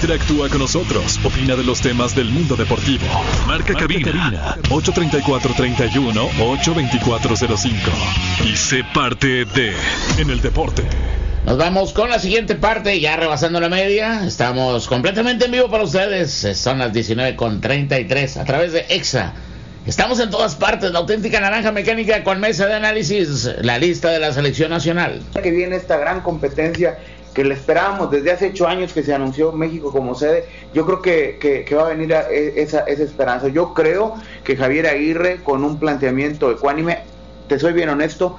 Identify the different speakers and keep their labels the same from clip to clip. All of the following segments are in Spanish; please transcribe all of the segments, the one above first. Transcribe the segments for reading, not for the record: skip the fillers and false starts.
Speaker 1: Interactúa con nosotros. Opina de los temas del mundo deportivo. Marca cabina 834-31 82405 y sé parte de En el Deporte.
Speaker 2: Nos vamos con la siguiente parte, ya rebasando la media. Estamos completamente en vivo para ustedes. Son las 19:33 a través de EXA. Estamos en todas partes, la auténtica naranja mecánica con mesa de análisis, la lista de la selección nacional.
Speaker 3: Que viene esta gran competencia que le esperábamos desde hace 8 años que se anunció México como sede. Yo creo que va a venir esa esperanza. Yo creo que Javier Aguirre, con un planteamiento ecuánime, te soy bien honesto,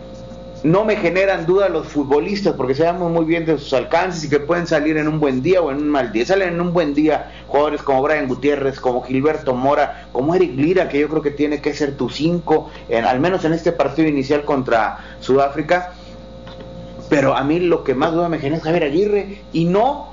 Speaker 3: no me generan duda los futbolistas, porque sabemos muy bien de sus alcances y que pueden salir en un buen día o en un mal día. Salen en un buen día jugadores como Brian Gutiérrez, como Gilberto Mora, como Eric Lira, que yo creo que tiene que ser tu 5, al menos en este partido inicial contra Sudáfrica. Pero a mí lo que más duda me genera es Javier Aguirre, y no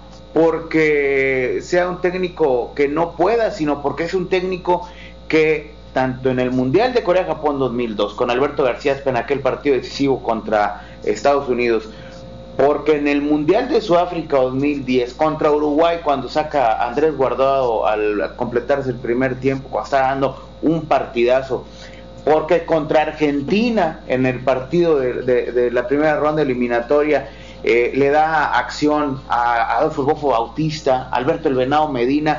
Speaker 3: porque sea un técnico que no pueda, sino porque es un técnico que tanto en el Mundial de Corea-Japón 2002, con Alberto García Aspe en aquel partido decisivo contra Estados Unidos, porque en el Mundial de Sudáfrica 2010, contra Uruguay, cuando saca a Andrés Guardado al completarse el primer tiempo, cuando está dando un partidazo, porque contra Argentina, en el partido de la primera ronda eliminatoria, le da acción a Adolfo El Bofo Bautista, Alberto El Venado Medina.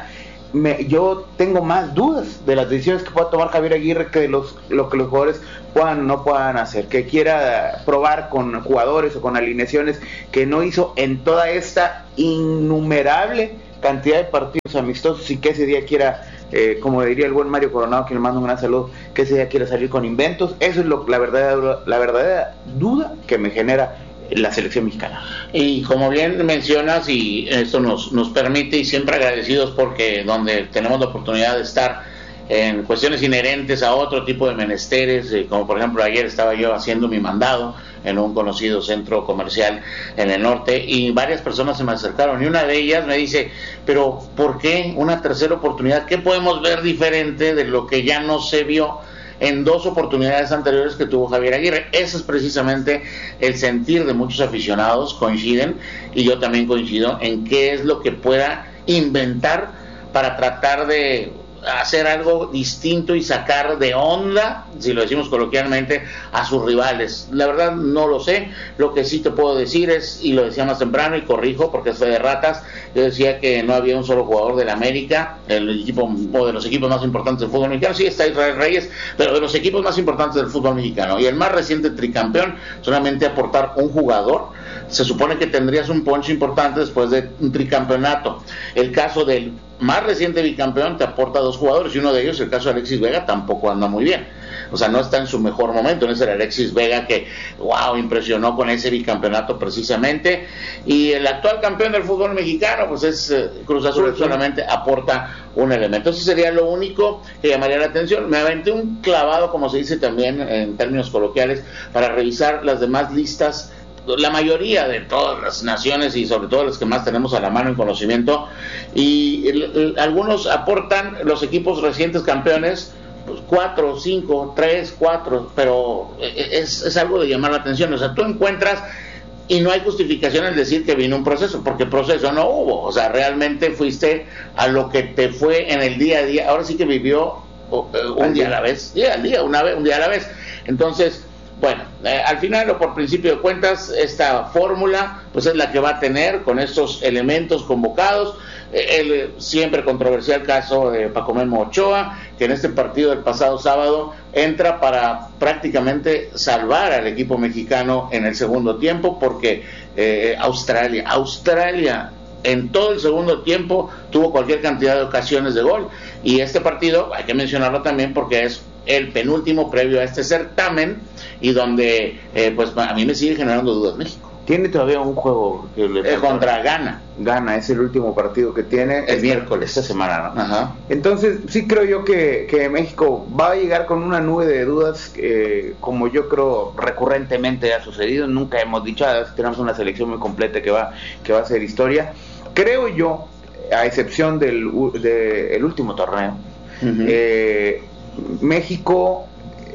Speaker 3: Yo tengo más dudas de las decisiones que pueda tomar Javier Aguirre que de lo que los jugadores puedan o no puedan hacer, que quiera probar con jugadores o con alineaciones que no hizo en toda esta innumerable cantidad de partidos amistosos, y que ese día quiera, como diría el buen Mario Coronado, que le mando un gran saludo, que ese día quiera salir con inventos. Eso es la verdadera duda que me genera la selección mexicana.
Speaker 2: Y como bien mencionas, y esto nos permite, y siempre agradecidos porque donde tenemos la oportunidad de estar en cuestiones inherentes a otro tipo de menesteres, como por ejemplo ayer estaba yo haciendo mi mandado en un conocido centro comercial en el norte, y varias personas se me acercaron, y una de ellas me dice, pero ¿por qué una tercera oportunidad? ¿Qué podemos ver diferente de lo que ya no se vio en 2 oportunidades anteriores que tuvo Javier Aguirre? Ese es precisamente el sentir de muchos aficionados, coinciden, y yo también coincido en qué es lo que pueda inventar para tratar de hacer algo distinto y sacar de onda, si lo decimos coloquialmente, a sus rivales. La verdad no lo sé. Lo que sí te puedo decir es, y lo decía más temprano y corrijo porque es fe de ratas, yo decía que no había un solo jugador del América, el equipo o de los equipos más importantes del fútbol mexicano. Sí está Israel Reyes, pero de los equipos más importantes del fútbol mexicano, y el más reciente tricampeón, solamente aportar un jugador. Se supone que tendrías un ponche importante después de un tricampeonato. El caso del más reciente bicampeón te aporta 2 jugadores, y uno de ellos, el caso de Alexis Vega, tampoco anda muy bien. O sea, no está en su mejor momento. En ese era Alexis Vega que, impresionó con ese bicampeonato precisamente. Y el actual campeón del fútbol mexicano, pues es Cruz Azul, solamente aporta un elemento. Eso sería lo único que llamaría la atención. Me aventé un clavado, como se dice también en términos coloquiales, para revisar las demás listas, la mayoría de todas las naciones, y sobre todo las que más tenemos a la mano en conocimiento, y algunos aportan los equipos recientes campeones, pues 4, 5, 3, 4, pero es algo de llamar la atención. O sea, tú encuentras, y no hay justificación en decir que vino un proceso, porque proceso no hubo. O sea, realmente fuiste a lo que te fue en el día a día. Ahora sí que vivió un día a la vez, un día a la vez. Entonces, bueno, al final o por principio de cuentas, esta fórmula pues es la que va a tener con estos elementos convocados. El siempre controversial caso de Paco Memo Ochoa, que en este partido del pasado sábado entra para prácticamente salvar al equipo mexicano en el segundo tiempo, porque Australia en todo el segundo tiempo tuvo cualquier cantidad de ocasiones de gol, y este partido hay que mencionarlo también porque es el penúltimo previo a este certamen, y donde pues a mí me sigue generando dudas México.
Speaker 3: Tiene todavía un juego que
Speaker 2: contra Ghana.
Speaker 3: Ghana es el último partido que tiene
Speaker 2: el miércoles
Speaker 3: esta semana, ¿no?
Speaker 2: Ajá.
Speaker 3: Entonces sí creo yo que México va a llegar con una nube de dudas, como yo creo recurrentemente ha sucedido. Nunca hemos dicho, tenemos una selección muy completa que va a hacer historia. Creo yo, a excepción del último torneo, México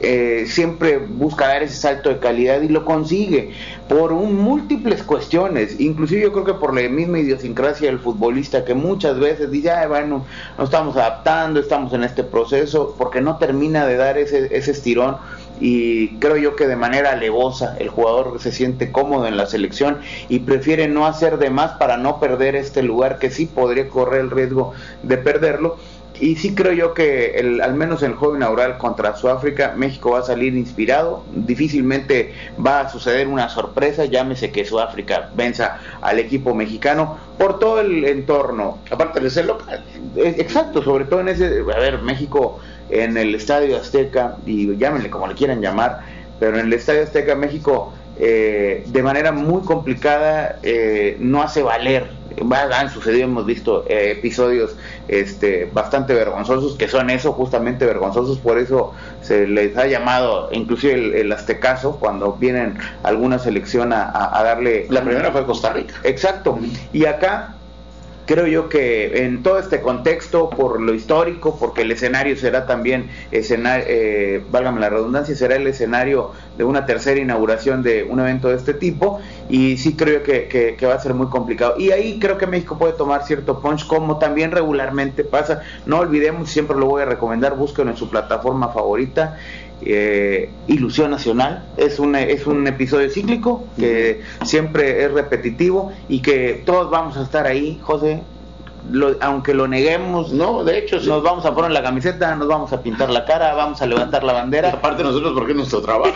Speaker 3: siempre busca dar ese salto de calidad y lo consigue por múltiples cuestiones, inclusive yo creo que por la misma idiosincrasia del futbolista, que muchas veces dice, bueno, nos estamos adaptando, estamos en este proceso, porque no termina de dar ese estirón. Y creo yo que de manera alevosa el jugador se siente cómodo en la selección y prefiere no hacer de más para no perder este lugar, que sí podría correr el riesgo de perderlo. Y sí creo yo que al menos en el juego inaugural contra Sudáfrica, México va a salir inspirado. Difícilmente va a suceder una sorpresa, llámese que Sudáfrica venza al equipo mexicano por todo el entorno.
Speaker 2: Aparte de ser local.
Speaker 3: Exacto, sobre todo en México en el Estadio Azteca, y llámenle como le quieran llamar, pero en el Estadio Azteca México de manera muy complicada no hace valer. Han sucedido, hemos visto episodios bastante vergonzosos, que son eso, justamente vergonzosos, por eso se les ha llamado inclusive el aztecaso, cuando vienen alguna selección a darle...
Speaker 2: La primera fue Costa Rica.
Speaker 3: Exacto, y acá creo yo que en todo este contexto, por lo histórico, porque el escenario será también, válgame la redundancia, será el escenario de una tercera inauguración de un evento de este tipo, y sí creo que va a ser muy complicado. Y ahí creo que México puede tomar cierto punch, como también regularmente pasa. No olvidemos, siempre lo voy a recomendar, búsquenlo en su plataforma favorita, Ilusión Nacional. Es un episodio cíclico que siempre es repetitivo y que todos vamos a estar ahí, José, aunque lo neguemos.
Speaker 2: No, de hecho sí.
Speaker 3: Nos vamos a poner la camiseta, nos vamos a pintar la cara, vamos a levantar la bandera.
Speaker 2: Y aparte nosotros, porque es nuestro trabajo.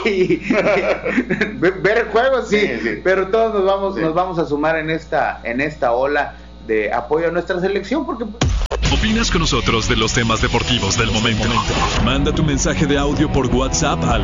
Speaker 3: Ver el juego, sí, pero todos nos vamos a sumar en esta ola de apoyo a nuestra selección, porque...
Speaker 1: ¿Opinas con nosotros de los temas deportivos del momento? Manda tu mensaje de audio por WhatsApp al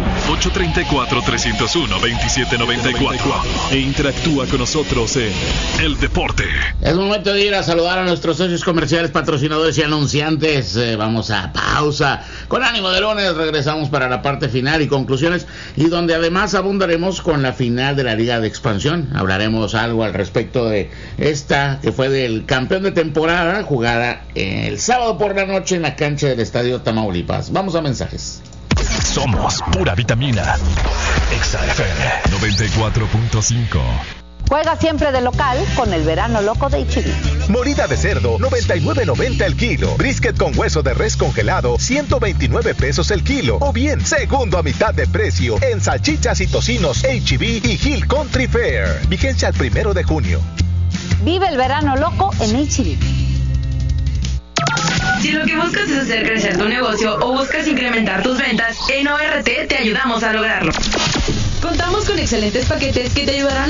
Speaker 1: 834-301-2794 e interactúa con nosotros en El Deporte.
Speaker 2: Es momento de ir a saludar a nuestros socios comerciales, patrocinadores y anunciantes. Vamos a pausa. Con ánimo de lunes regresamos para la parte final y conclusiones, y donde además abundaremos con la final de la Liga de Expansión. Hablaremos algo al respecto de esta, que fue del campeón de temporada, jugada el sábado por la noche en la cancha del Estadio Tamaulipas. Vamos a mensajes.
Speaker 1: Somos pura vitamina. XFM 94.5.
Speaker 4: Juega siempre de local con el verano loco de H-E-B.
Speaker 5: Morida de cerdo, 99.90 el kilo. Brisket con hueso de res congelado, 129 pesos el kilo. O bien, segundo a mitad de precio en salchichas y tocinos H-E-B y Hill Country Fair. Vigencia al 1 de junio.
Speaker 4: Vive el verano loco en H-E-B.
Speaker 6: Si lo que buscas es hacer crecer tu negocio o buscas incrementar tus ventas, en ORT te ayudamos a lograrlo. Contamos con excelentes paquetes que te ayudarán